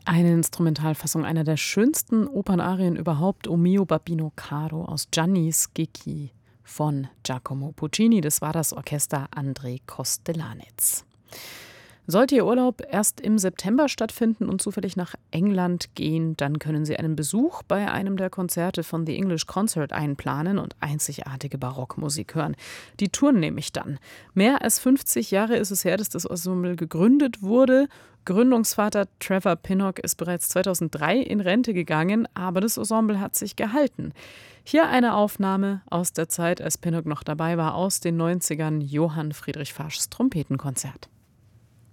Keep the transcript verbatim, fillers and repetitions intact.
Eine Instrumentalfassung einer der schönsten Opernarien überhaupt, O mio babbino caro aus Gianni Schicchi von Giacomo Puccini. Das war das Orchester André Kostelanetz. Sollte Ihr Urlaub erst im September stattfinden und zufällig nach England gehen, dann können Sie einen Besuch bei einem der Konzerte von The English Concert einplanen und einzigartige Barockmusik hören. Die touren nämlich dann. Mehr als fünfzig Jahre ist es her, dass das Ensemble gegründet wurde. Gründungsvater Trevor Pinnock ist bereits zweitausenddrei in Rente gegangen, aber das Ensemble hat sich gehalten. Hier eine Aufnahme aus der Zeit, als Pinnock noch dabei war, aus den neunzigern, Johann Friedrich Faschs Trompetenkonzert.